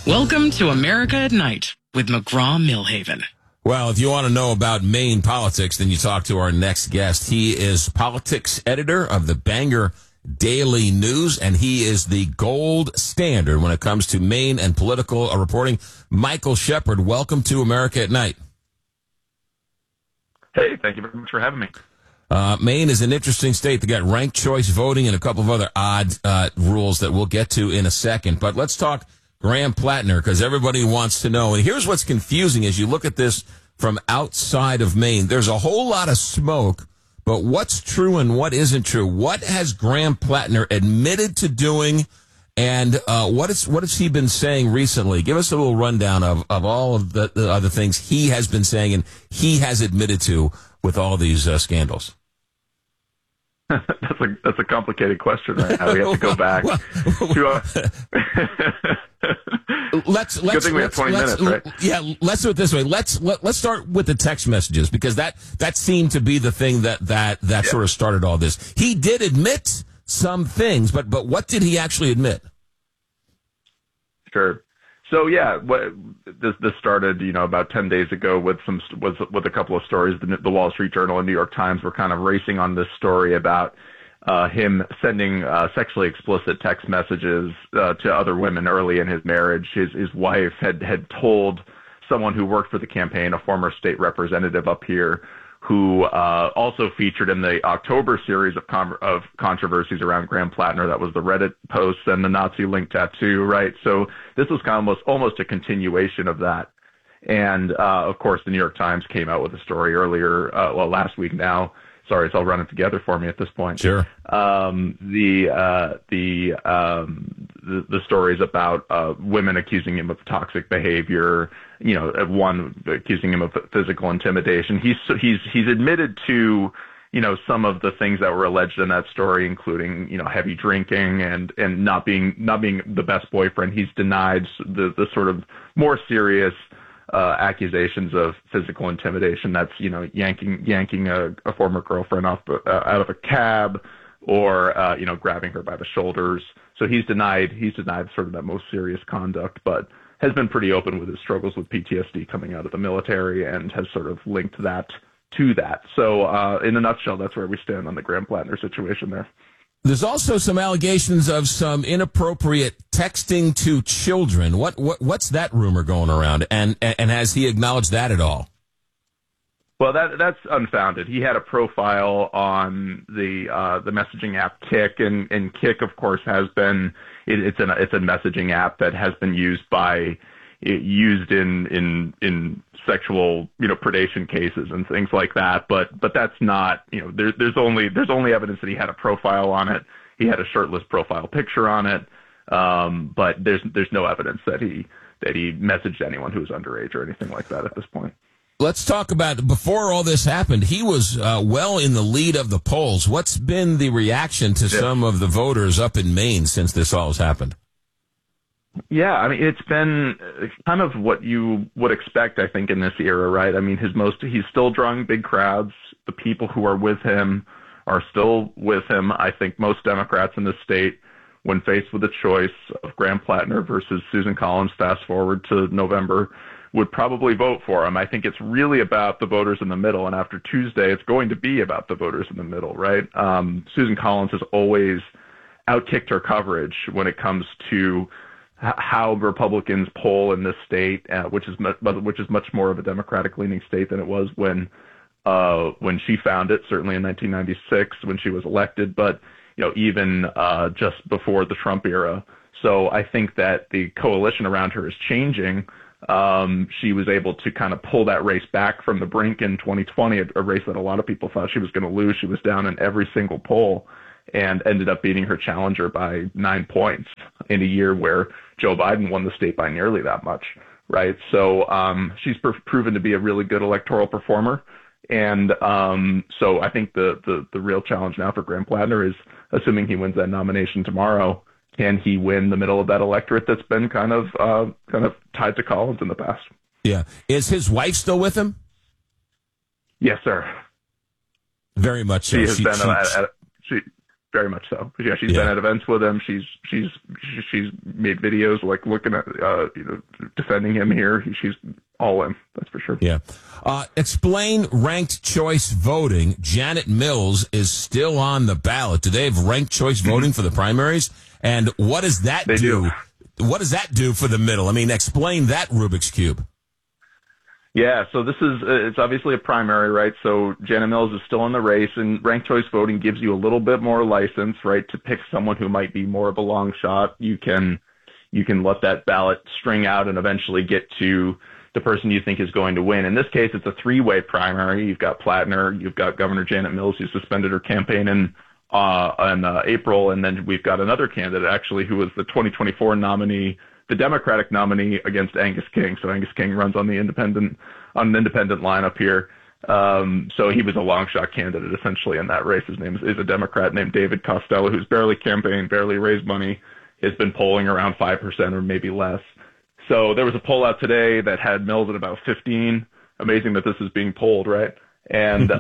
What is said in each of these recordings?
Welcome to America at Night with McGraw-Millhaven. Well, if you want to know about Maine politics, then you talk to our next guest. He is politics editor of the Bangor Daily News, and he is the gold standard when it comes to Maine and political reporting. Michael Shepard, welcome to America at Night. Hey, thank you very much for having me. Maine is an interesting state. They got ranked choice voting and a couple of other odd rules that we'll get to in a second. But let's talk Graham Plattner, because everybody wants to know. And here's what's confusing as you look at this from outside of Maine. There's a whole lot of smoke, but what's true and what isn't true? What has Graham Plattner admitted to doing, and what has he been saying recently? Give us a little rundown of all of the other things he has been saying and he has admitted to with all these scandals. That's a complicated question right now. We have to go back. Let's Good thing we have 20 minutes, right? Yeah, let's do it this way. Let's start with the text messages, because that seemed to be the thing that sort of started all this. He did admit some things, but what did he actually admit? Sure. So this started, about 10 days ago with a couple of stories. The Wall Street Journal and New York Times were kind of racing on this story about him sending sexually explicit text messages to other women early in his marriage. His wife had told someone who worked for the campaign, a former state representative up here, who also featured in the October series of controversies around Graham Plattner. That was the Reddit posts and the Nazi link tattoo, right? So this was kind of almost a continuation of that. And of course, the New York Times came out with a story earlier, last week now. Sorry, it's all running together for me at this point. Sure. The stories about women accusing him of toxic behavior, one accusing him of physical intimidation. He's admitted to, some of the things that were alleged in that story, including, heavy drinking and not being the best boyfriend. He's denied the sort of more serious accusations of physical intimidation. That's, yanking a former girlfriend out of a cab, or grabbing her by the shoulders. So he's denied sort of that most serious conduct, but has been pretty open with his struggles with PTSD coming out of the military, and has sort of linked that to that. So in a nutshell, that's where we stand on the Graham Plattner situation there. There's also some allegations of some inappropriate texting to children. What's that rumor going around? And has he acknowledged that at all? Well, that's unfounded. He had a profile on the messaging app Kik, and Kik, of course, has been it's a messaging app that has been used in sexual predation cases and things like that. But that's not there's only evidence that he had a profile on it. He had a shirtless profile picture on it. But there's no evidence that he messaged anyone who was underage or anything like that at this point. Let's talk about, before all this happened, he was well in the lead of the polls. What's been the reaction to some of the voters up in Maine since this all has happened? Yeah, I mean, it's been kind of what you would expect, I think, in this era, right? I mean, he's still drawing big crowds. The people who are with him are still with him. I think most Democrats in the state, when faced with a choice of Graham Plattner versus Susan Collins, fast forward to November, would probably vote for him. I think it's really about the voters in the middle, and after Tuesday, it's going to be about the voters in the middle, right? Susan Collins has always outkicked her coverage when it comes to how Republicans poll in this state, which is much more of a Democratic-leaning state than it was when she found it, certainly in 1996 when she was elected, but even just before the Trump era. So I think that the coalition around her is changing. She was able to kind of pull that race back from the brink in 2020, a race that a lot of people thought she was going to lose. She was down in every single poll and ended up beating her challenger by 9 points in a year where Joe Biden won the state by nearly that much, right? So she's proven to be a really good electoral performer. And so I think the real challenge now for Graham Plattner is, assuming he wins that nomination tomorrow, can he win the middle of that electorate that's been kind of tied to Collins in the past? Yeah. Is his wife still with him? Yes, sir. Very much so. She has been very much so. Yeah, she's been at events with him. She's made videos like looking at defending him here. She's all in. That's for sure. Yeah. Explain ranked choice voting. Janet Mills is still on the ballot. Do they have ranked choice voting for the primaries? And what does that do? What does that do for the middle? I mean, explain that Rubik's Cube. Yeah, so this is, it's obviously a primary, right? So Janet Mills is still in the race, and ranked choice voting gives you a little bit more license, right, to pick someone who might be more of a long shot. You can let that ballot string out and eventually get to the person you think is going to win. In this case, it's a three-way primary. You've got Plattner, you've got Governor Janet Mills, who suspended her campaign in April, and then we've got another candidate, actually, who was the 2024 nominee, the Democratic nominee against Angus King. So Angus King runs on an independent lineup here. So he was a long shot candidate essentially in that race. His name is a Democrat named David Costello, who's barely campaigned, barely raised money, has been polling around 5% or maybe less. So there was a poll out today that had Mills at about 15. Amazing that this is being polled, right? And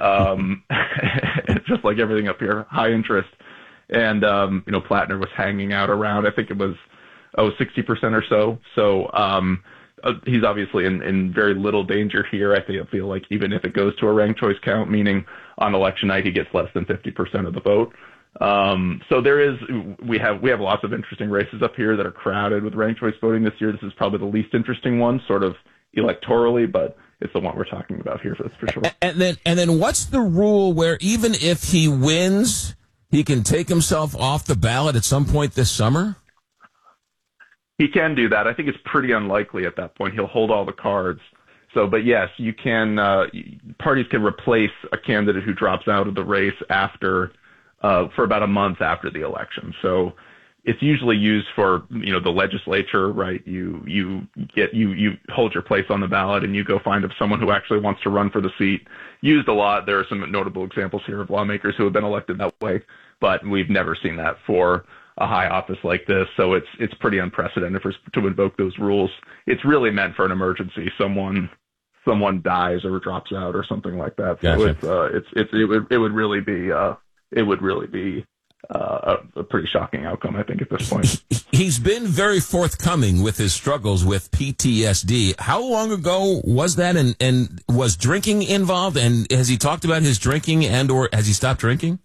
it's just like everything up here, high interest. And Plattner was hanging out around, I think it was 60% or so. So he's obviously in very little danger here. I feel like even if it goes to a ranked choice count, meaning on election night he gets less than 50% of the vote. So we have lots of interesting races up here that are crowded with ranked choice voting this year. This is probably the least interesting one, sort of electorally, but it's the one we're talking about here, that's for sure. And then what's the rule where even if he wins, he can take himself off the ballot at some point this summer? He can do that. I think it's pretty unlikely at that point. He'll hold all the cards. So, but yes, you can. Parties can replace a candidate who drops out of the race for about a month after the election. So, it's usually used for the legislature, right? You hold your place on the ballot and you go find someone who actually wants to run for the seat. Used a lot. There are some notable examples here of lawmakers who have been elected that way, but we've never seen that for a high office like this, so it's pretty unprecedented to invoke those rules. It's really meant for an emergency. Someone dies or drops out or something like that. Gotcha. So it would really be a pretty shocking outcome, I think, at this point. He's been very forthcoming with his struggles with PTSD. How long ago was that, and was drinking involved? And has he talked about his drinking or has he stopped drinking?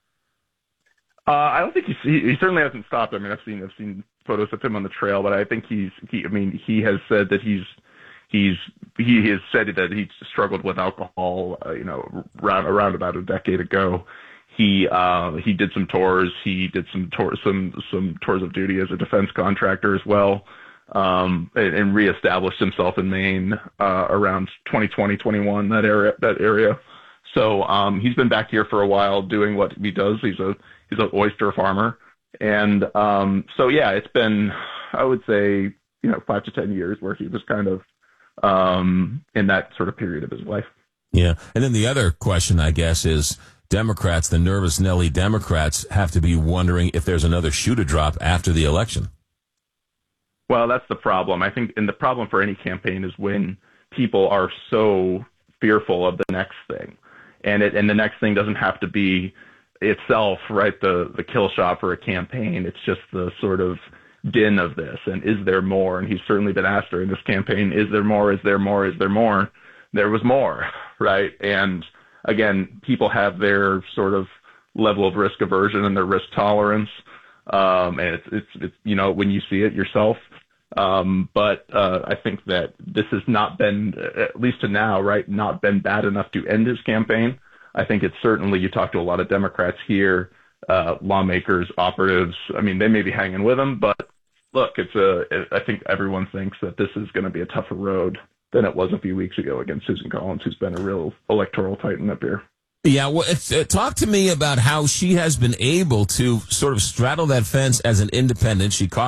I don't think he certainly hasn't stopped. I mean, I've seen photos of him on the trail, but I think he has said that he has said that he struggled with alcohol, around about a decade ago. He did some tours. He did some tours of duty as a defense contractor as well, and reestablished himself in Maine around 2020, 21, that area. So he's been back here for a while doing what he does. He's an oyster farmer. And so, yeah, it's been, I would say, 5 to 10 years where he was kind of in that sort of period of his life. Yeah. And then the other question, I guess, is Democrats, the nervous Nelly Democrats, have to be wondering if there's another shoe to drop after the election. Well, that's the problem. I think, and the problem for any campaign is when people are so fearful of the next thing. And the next thing doesn't have to be itself, right, the kill shot for a campaign. It's just the sort of din of this. And is there more? And he's certainly been asked during this campaign, is there more? Is there more? Is there more? There was more, right? And again, people have their sort of level of risk aversion and their risk tolerance. And it's when you see it yourself. But I think that this has not been, at least to now, right, not been bad enough to end his campaign. I think it's certainly, you talk to a lot of Democrats here, lawmakers, operatives. I mean, they may be hanging with him, but look, I think everyone thinks that this is going to be a tougher road than it was a few weeks ago against Susan Collins, who's been a real electoral titan up here. Yeah, well, talk to me about how she has been able to sort of straddle that fence as an independent. She